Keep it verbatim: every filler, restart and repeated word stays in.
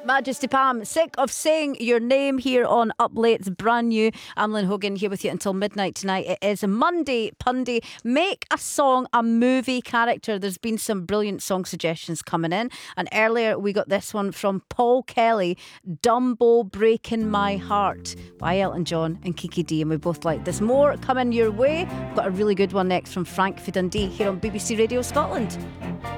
Majesty Pam, sick of saying your name here on Up Late. It's brand new. I'm Lynn Hogan here with you until midnight tonight. It is Monday Punday. Make a song a movie character. There's been some brilliant song suggestions coming in, and earlier we got this one from Paul Kelly, Dumbo Breaking My Heart by Elton John and Kiki D, and we both like this. More coming your way. We've got a really good one next from Frank for Dundee here on B B C Radio Scotland.